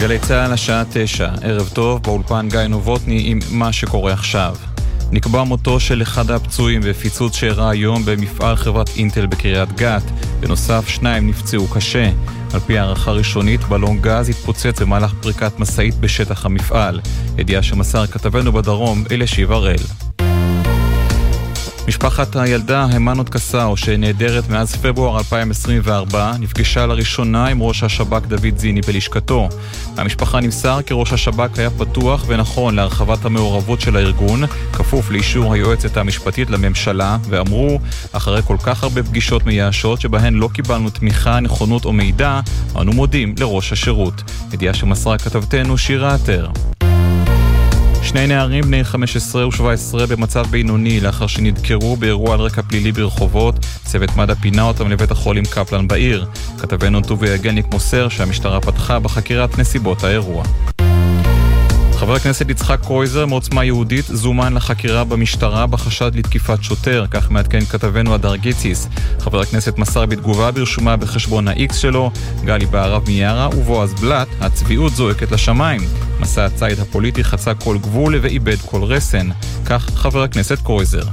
גלי צהל השעה 9, ערב טוב, באולפן גיא נובוטני עם מה שקורה עכשיו. נקבע מותו של אחד הפצועים בפיצוץ שאירע היום במפעל חברת אינטל בקריית גת. בנוסף, 2 נפצעו קשה. על פי הערכה ראשונית, בלון גז התפוצץ במהלך פריקת מסעית בשטח המפעל. ידיעה שמסר כתבנו בדרום, אלישיב הראל. משפחת הילדה המנות קסאו, שנעדרת מאז פברואר 2024, נפגשה לראשונה עם ראש השב"כ דוד זיני בלשכתו. המשפחה נמסר כי ראש השב"כ היה פתוח ונכון להרחבת המעורבות של הארגון, כפוף לאישור היועצת המשפטית לממשלה, ואמרו, אחרי כל כך הרבה פגישות מייאשות שבהן לא קיבלנו תמיכה, נכונות או מידע, אנו מודים לראש השירות. ידיעה שמסרה כתבתנו שירה עטר. 2 נערים בני 15 ו-17 במצב בינוני לאחר שנדקרו באירוע על רקע פלילי ברחובות. צוות מד"א פינה אותם לבית החולים קפלן בעיר. כתבנו טובי יגניק מוסר שהמשטרה פתחה בחקירת נסיבות האירוע. חבר הכנסת יצחק קרויזר מעוצמה יהודית זומן לחקירה במשטרה בחשד לתקיפת שוטר, כך מעדכן כתבנו הדר גיציס. חבר הכנסת מסר בתגובה ברשומה בחשבון ה-X שלו, גלי בערב מיארה ובועז בלט, הצביעות זועקת לשמיים. מסע הצייד הפוליטי חצה כל גבול ואיבד כל רסן, כך חבר הכנסת קרויזר.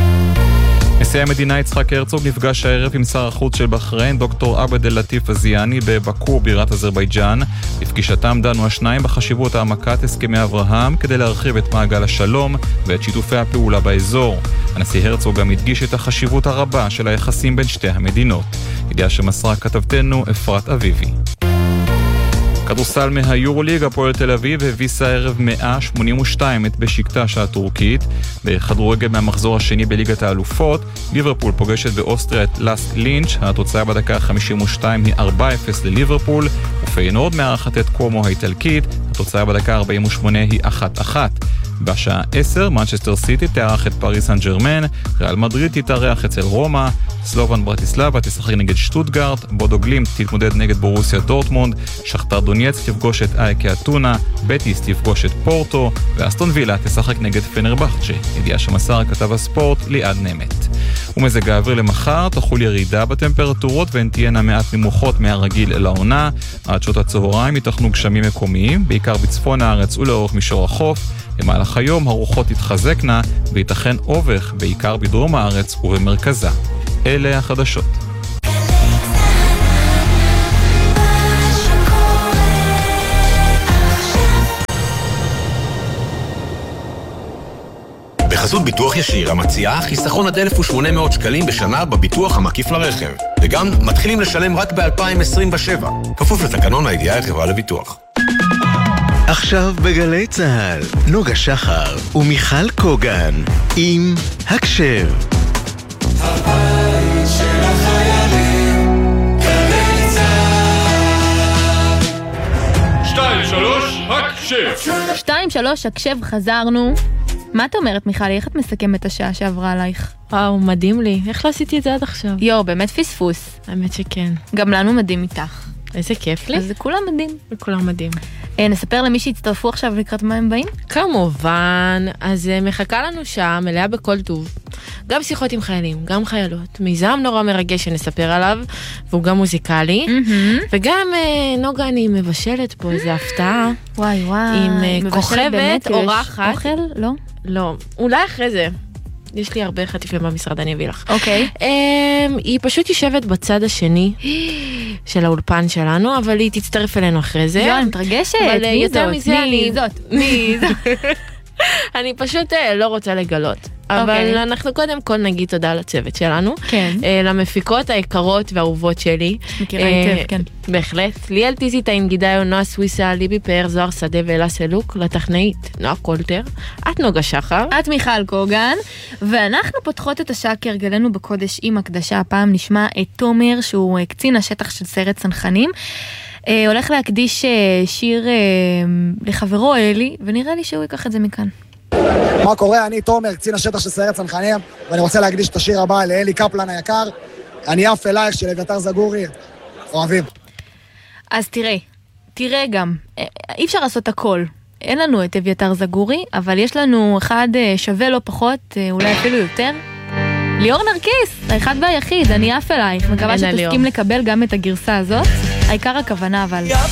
נשיא המדינה יצחק הרצוג נפגש הערב עם שר החוץ של בחריין, דוקטור עבד אל-לטיף הזיאני, בבאקו בירת אזרבייג'אן. בפגישתם דנו השניים בחשיבות העמקת הסכמי אברהם כדי להרחיב את מעגל השלום ואת שיתופי הפעולה באזור. הנשיא הרצוג גם הדגיש את החשיבות הרבה של היחסים בין שתי המדינות. ידיעה שמסרה כתבתנו אפרת אביבי. כדורסל מהיורוליג, הפועל תל אביב הביסה הערב 182 את בשיקטש הטורקית. בכדורגל מהמחזור השני בליגת האלופות, ליברפול פוגשת באוסטריה את לאסט לינץ'. התוצאה בדקה 52 היא 4-0 לליברפול, ופיינורד מארחת את קומו האיטלקית. התוצאה בדקה 48 היא 1-1. בשעה 10, מנצ'סטר סיטי תארח את פריס סן ג'רמן, ריאל מדריד תתארח אצל רומא, סלובן ברטיסלבה תשחק נגד שטוטגרט, בודו גלימט תתמודד נגד בורוסיה דורטמונד, שכתר דונייץ תפגוש את אייקה אתונה, בטיס תפגוש את פורטו, ואסטון וילה תשחק נגד פנרבחצ'ה. ידיעה שמסר כתב הספורט ליעד נמת. ומזג האוויר למחר, תחול ירידה בטמפרטורות והן תהיינה מעט נמוכות מהרגיל אל העונה. עד שעות הצהריים ייתכנו גשמים מקומיים, בעיקר בצפון הארץ ולאורך מישור החוף. במהלך היום הרוחות תתחזקנה וייתכן אובך בעיקר בדרום הארץ ובמרכזה. אלה החדשות. בחסות ביטוח ישיר המציעה חיסכון עד 1,800 שקלים בשנה בביטוח המקיף לרכב, וגם מתחילים לשלם רק ב-2027, כפוף לתקנון הידיעה החברה לביטוח. עכשיו בגלי צהל, נוגה שחר ומיכל קוגן עם הקשב. הבית של החיילים, גלי צהל. 2-3 הקשב. 2-3 הקשב, חזרנו. מה את אומרת, מיכל? איך את מסכמת את השעה שעברה עלייך? וואו, מדהים לי. איך לא עשיתי את זה עד עכשיו? יו, באמת פספוס. האמת שכן. גם לנו מדהים איתך. איזה כיף לי. אז זה כולם מדהים. כולם מדהים. נספר למי שהצטרפו עכשיו לקראת מה הם באים? כמובן. אז מחכה לנו שעה מלאה בכל טוב. גם שיחות עם חיילים, גם חיילות. מיזם נורא מרגש שנספר עליו, והוא גם מוזיקלי. וגם נוגה, אני מבשלת פה איזו הפתעה. וואי וואי. עם כוכבת אורחת. אוכל? לא? לא. אולי אחרי זה. יש לי הרבה חטיפים במשרד, אני אביא לך. אוקיי. היא פשוט יושבת בצד השני של האולפן שלנו, אבל היא תצטרף אלינו אחרי זה. יואו, אני מתרגשת. אבל יותר מזה מי זאת? אני פשוט לא רוצה לגלות. אבל אנחנו קודם כל נגיד תודה לצוות שלנו. כן. למפיקות היקרות והאהובות שלי. מכירה היטב, כן. בהחלט. ליאל טיזיטיין, גידאיו, נועה סוויסה, ליבי פאר, זוהר שדה ואלה סלוק. לטכנאית, נועה קולטר. את נוגה שחר. את מיכל קוגן. ואנחנו פותחות את השעה כרגלנו בקודש עם הקדשה. הפעם נשמע את תומר, שהוא קצין השטח של סיירת צנחנים. הולך להקדיש שיר לחברו אלי, ונראה לי שהוא ייקח את זה מכאן. מה קורה? אני תומר, קצין השטח של סיירת צנחנים, ואני רוצה להקדיש את השיר הבא לאלי קפלן היקר, אני עף אלייך של אביתר זגורי, אוהבים. אז תראה גם, אי אפשר לעשות הכל. אין לנו את אביתר זגורי, אבל יש לנו אחד שווה לא פחות, אולי אפילו יותר. ליאור נרקיס, האחד והיחיד, אני עף אלייך. מקווה שתסכים לקבל גם את הגרסה הזאת. העיקר הכוונה אבל...